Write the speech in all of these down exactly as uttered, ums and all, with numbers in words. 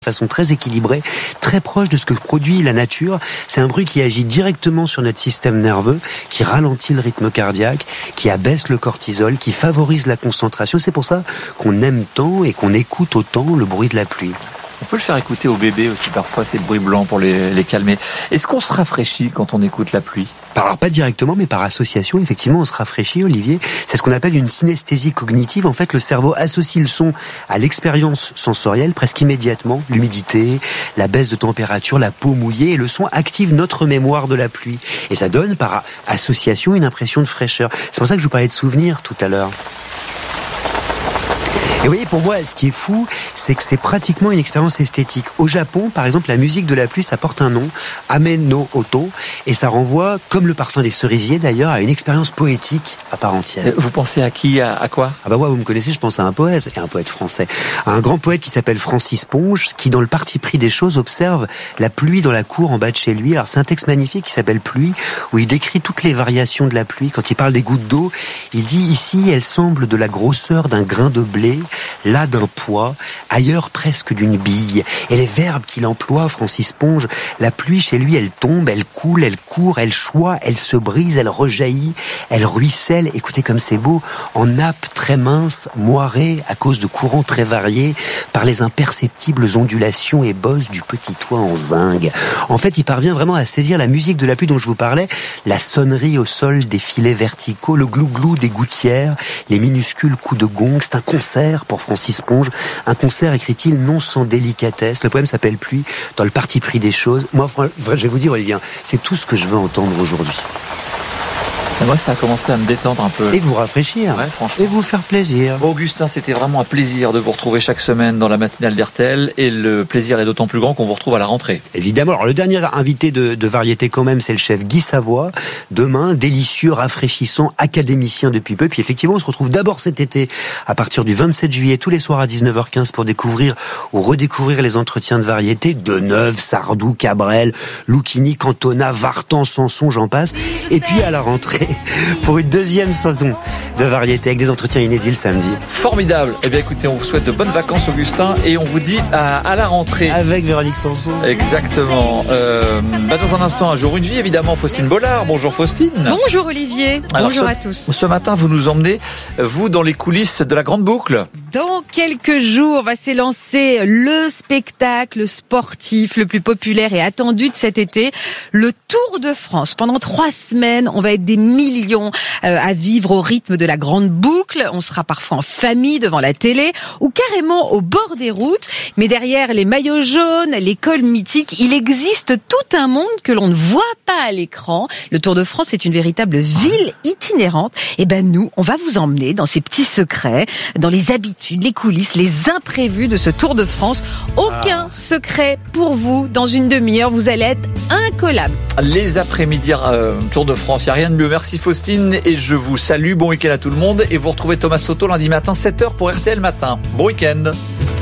de façon très équilibrée, très proche de ce que produit la nature. C'est un bruit qui agit directement sur notre système nerveux, qui ralentit le rythme cardiaque, qui abaisse le cortisol, qui favorise la concentration. C'est pour ça qu'on aime tant et qu'on écoute autant le bruit de la pluie. On peut le faire écouter aux bébés aussi parfois, ces bruits blancs pour les, les calmer. Est-ce qu'on se rafraîchit quand on écoute la pluie ? Alors pas directement, mais par association, effectivement, on se rafraîchit, Olivier. C'est ce qu'on appelle une synesthésie cognitive. En fait, le cerveau associe le son à l'expérience sensorielle presque immédiatement. L'humidité, la baisse de température, la peau mouillée, et le son active notre mémoire de la pluie. Et ça donne par association une impression de fraîcheur. C'est pour ça que je vous parlais de souvenirs tout à l'heure. Et vous voyez, pour moi, ce qui est fou, c'est que c'est pratiquement une expérience esthétique. Au Japon, par exemple, la musique de la pluie, ça porte un nom, Ame no Oto, et ça renvoie, comme le parfum des cerisiers d'ailleurs, à une expérience poétique à part entière. Vous pensez à qui, à, à quoi ? Ah bah ouais, vous me connaissez, je pense à un poète, et un poète français. À un grand poète qui s'appelle Francis Ponge, qui dans le parti pris des choses observe la pluie dans la cour en bas de chez lui. Alors c'est un texte magnifique qui s'appelle Pluie, où il décrit toutes les variations de la pluie. Quand il parle des gouttes d'eau, il dit ici, elles semblent de la grosseur d'un grain de blé, là d'un pois, ailleurs presque d'une bille. Et les verbes qu'il emploie, Francis Ponge, la pluie chez lui, elle tombe, elle coule, elle court, elle choit, elle se brise, elle rejaillit, elle ruisselle, écoutez comme c'est beau, en nappe très mince, moirée à cause de courants très variés, par les imperceptibles ondulations et bosses du petit toit en zinc. En fait, il parvient vraiment à saisir la musique de la pluie dont je vous parlais, la sonnerie au sol des filets verticaux, le glou-glou des gouttières, les minuscules coups de gong. C'est un concert pour Francis Ponge, un concert, écrit-il, non sans délicatesse. Le poème s'appelle Pluie, dans le parti pris des choses. Moi, je vais vous dire, Olivier, c'est tout ce que je veux entendre aujourd'hui. Et moi, ça a commencé à me détendre un peu. Et vous rafraîchir. Ouais, franchement. Et vous faire plaisir. Bon, Augustin, c'était vraiment un plaisir de vous retrouver chaque semaine dans la matinale d'R T L. Et le plaisir est d'autant plus grand qu'on vous retrouve à la rentrée. Évidemment. Alors, le dernier invité de, de variété quand même, c'est le chef Guy Savoie. Demain, délicieux, rafraîchissant, académicien depuis peu. Puis effectivement, on se retrouve d'abord cet été, à partir du vingt-sept juillet, tous les soirs à dix-neuf heures quinze, pour découvrir ou redécouvrir les entretiens de variété. Deneuve, Sardou, Cabrel, Lucchini, Cantona, Vartan, Sanson, j'en passe. Et puis à la rentrée, pour une deuxième saison de variété avec des entretiens inédits le samedi. Formidable. Eh bien écoutez, on vous souhaite de bonnes vacances, Augustin, et on vous dit à, à la rentrée. Avec Véronique Sanson. Exactement. Euh, bah dans un instant, un jour une vie, évidemment, Faustine Bollard. Bonjour Faustine. Bonjour Olivier. Alors, Bonjour ce, à tous. Ce matin, vous nous emmenez, vous, dans les coulisses de la Grande Boucle. Dans quelques jours, va s'élancer le spectacle sportif le plus populaire et attendu de cet été, le Tour de France. Pendant trois semaines, on va être des millions euh, à vivre au rythme de la Grande Boucle. On sera parfois en famille devant la télé ou carrément au bord des routes. Mais derrière les maillots jaunes, les cols mythiques, il existe tout un monde que l'on ne voit pas à l'écran. Le Tour de France est une véritable ville itinérante. Et ben nous, on va vous emmener dans ces petits secrets, dans les habitudes, les coulisses, les imprévus de ce Tour de France. Aucun secret pour vous. Dans une demi-heure, vous allez être incollable. Les après-midi euh, Tour de France, il n'y a rien de mieux. Merci Faustine et je vous salue. Bon week-end à tout le monde. Et vous retrouvez Thomas Soto lundi matin, sept heures pour R T L Matin. Bon week-end.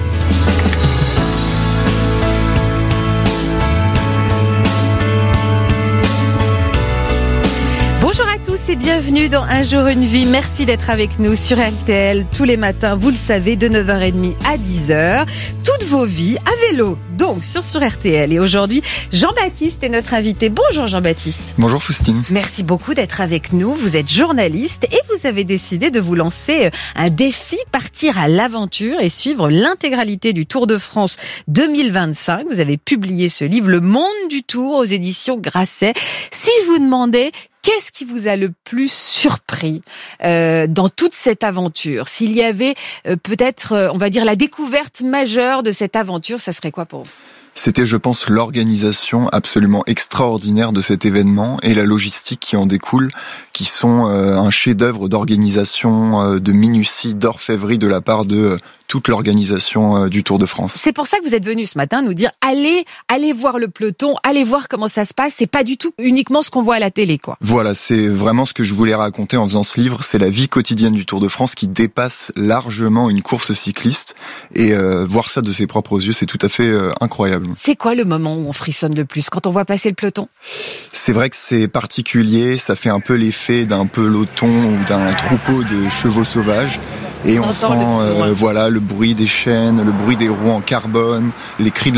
Bonjour à tous et bienvenue dans Un jour une vie. Merci d'être avec nous sur R T L tous les matins, vous le savez, de neuf heures trente à dix heures. Toutes vos vies à vélo, donc sur, sur R T L. Et aujourd'hui, Jean-Baptiste est notre invité. Bonjour Jean-Baptiste. Bonjour Faustine. Merci beaucoup d'être avec nous. Vous êtes journaliste et vous avez décidé de vous lancer un défi, partir à l'aventure et suivre l'intégralité du Tour de France deux mille vingt-cinq. Vous avez publié ce livre, Le Monde du Tour, aux éditions Grasset. Si je vous demandais, qu'est-ce qui vous a le plus surpris euh, dans toute cette aventure ? S'il y avait euh, peut-être, euh, on va dire, la découverte majeure de cette aventure, ça serait quoi pour vous ? C'était, je pense, l'organisation absolument extraordinaire de cet événement et la logistique qui en découle, qui sont euh, un chef-d'œuvre d'organisation, euh, de minutie, d'orfèvrerie de la part de euh, toute l'organisation euh, du Tour de France. C'est pour ça que vous êtes venu ce matin nous dire allez, allez voir le peloton, allez voir comment ça se passe. C'est pas du tout uniquement ce qu'on voit à la télé, quoi. Voilà, c'est vraiment ce que je voulais raconter en faisant ce livre. C'est la vie quotidienne du Tour de France qui dépasse largement une course cycliste et euh, voir ça de ses propres yeux, c'est tout à fait euh, incroyable. C'est quoi le moment où on frissonne le plus quand on voit passer le peloton ? C'est vrai que c'est particulier, ça fait un peu l'effet d'un peloton ou d'un troupeau de chevaux sauvages. Et on, on sent le euh, son, hein. voilà le bruit des chaînes, le bruit des roues en carbone, les cris de